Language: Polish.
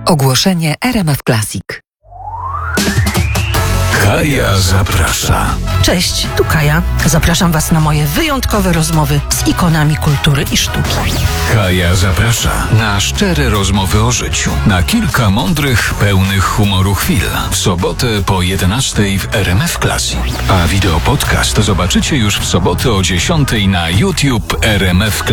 Ogłoszenie RMF Classic. Kaja zaprasza. Cześć, tu Kaja. Zapraszam Was na moje wyjątkowe rozmowy z ikonami kultury i sztuki. Kaja zaprasza na szczere rozmowy o życiu. Na kilka mądrych, pełnych humoru chwil. W sobotę po 11:00 w RMF Classic. A wideo podcast zobaczycie już w sobotę o 10:00 na YouTube RMF Classic.